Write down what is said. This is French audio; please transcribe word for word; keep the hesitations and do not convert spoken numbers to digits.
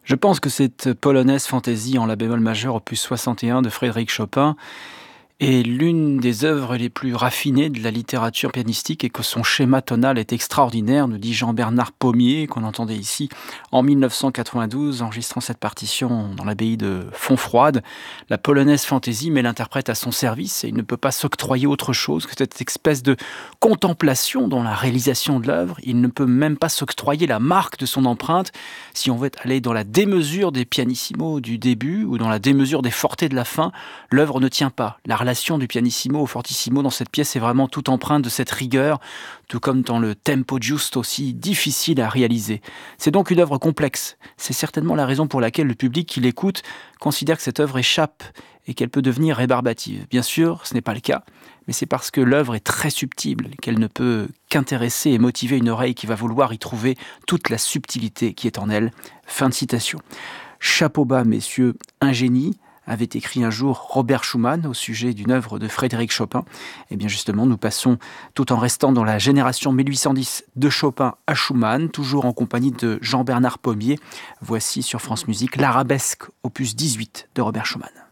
Je pense que cette polonaise fantaisie en la bémol majeur opus soixante et un de Frédéric Chopin est l'une des œuvres les plus raffinées de la littérature pianistique et que son schéma tonal est extraordinaire, nous dit Jean-Bernard Pommier, qu'on entendait ici en mille neuf cent quatre-vingt-douze, enregistrant cette partition dans l'abbaye de Fontfroide. La polonaise fantaisie met l'interprète à son service et il ne peut pas s'octroyer autre chose que cette espèce de contemplation dans la réalisation de l'œuvre. Il ne peut même pas s'octroyer la marque de son empreinte si on veut aller dans la démesure des pianissimos du début ou dans la démesure des fortés de la fin. L'œuvre ne tient pas. La La relation du pianissimo au fortissimo dans cette pièce est vraiment toute empreinte de cette rigueur, tout comme dans le tempo giusto aussi difficile à réaliser. C'est donc une œuvre complexe. C'est certainement la raison pour laquelle le public qui l'écoute considère que cette œuvre échappe et qu'elle peut devenir rébarbative. Bien sûr, ce n'est pas le cas, mais c'est parce que l'œuvre est très subtile qu'elle ne peut qu'intéresser et motiver une oreille qui va vouloir y trouver toute la subtilité qui est en elle. Fin de citation. Chapeau bas, messieurs, un génie, avait écrit un jour Robert Schumann au sujet d'une œuvre de Frédéric Chopin. Et bien justement, nous passons, tout en restant dans la génération mille huit cent dix de Chopin à Schumann, toujours en compagnie de Jean-Bernard Pommier. Voici sur France Musique l'Arabesque, opus dix-huit de Robert Schumann.